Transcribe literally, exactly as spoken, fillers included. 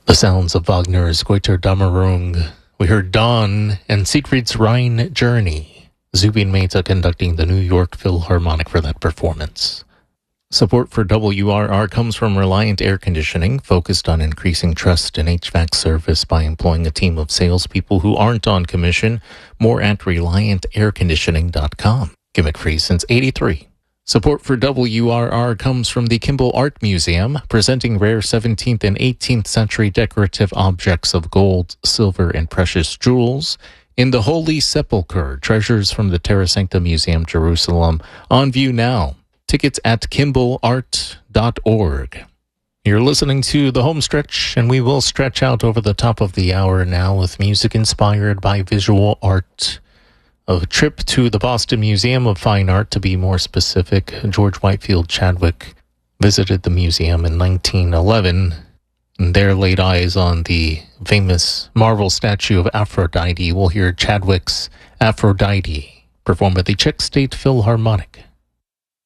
The sounds of Wagner's Goeterdammerung. We heard Dawn and Siegfried's Rhine Journey. Zubin Mehta conducting the New York Philharmonic for that performance. Support for W R R comes from Reliant Air Conditioning, focused on increasing trust in H V A C service by employing a team of salespeople who aren't on commission. More at reliant air conditioning dot com. Gimmick free since eighty-three. Support for W R R comes from the Kimball Art Museum, presenting rare seventeenth and eighteenth century decorative objects of gold, silver, and precious jewels. In the Holy Sepulchre, treasures from the Terra Sancta Museum, Jerusalem, on view now. Tickets at kimball art dot org. You're listening to The Home Stretch, and we will stretch out over the top of the hour now with music inspired by visual art. A trip to the Boston Museum of Fine Art, to be more specific. George Whitefield Chadwick visited the museum in nineteen eleven, and there laid eyes on the famous marble statue of Aphrodite. We'll hear Chadwick's Aphrodite performed at the Czech State Philharmonic.